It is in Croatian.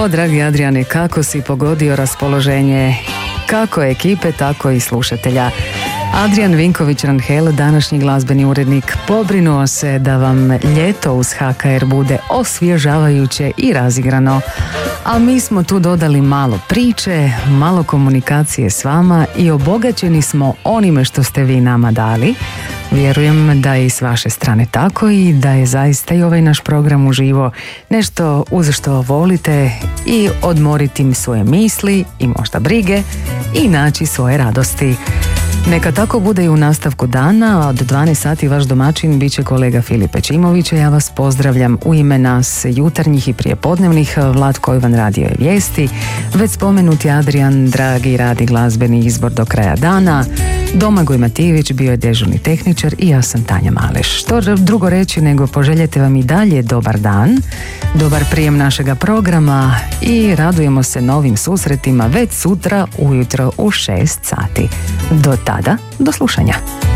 O, dragi Adriane, kako si pogodio raspoloženje kako ekipe, tako i slušatelja. Adrian Vinković-Ranhel, današnji glazbeni urednik, pobrinuo se da vam ljeto uz HKR bude osvježavajuće i razigrano. A mi smo tu dodali malo priče, malo komunikacije s vama i obogaćeni smo onime što ste vi nama dali. Vjerujem da je i s vaše strane tako i da je zaista i ovaj naš program uživo nešto uz što volite i odmoriti svoje misli i možda brige i naći svoje radosti. Neka tako bude i u nastavku dana. Od 12 sati vaš domaćin bit će kolega Filip Pečimović, a ja vas pozdravljam u ime nas jutarnjih i prijepodnevnih. Vlatko Ivan radio je vijesti, već spomenuti Adrian Dragi radi glazbeni izbor do kraja dana, Domagoj Matijević bio je dežurni tehničar i ja sam Tanja Maleš. Što drugo reći nego poželjeti vam i dalje dobar dan, dobar prijem našega programa i radujemo se novim susretima već sutra ujutro u 6 sati. Do tada, do slušanja.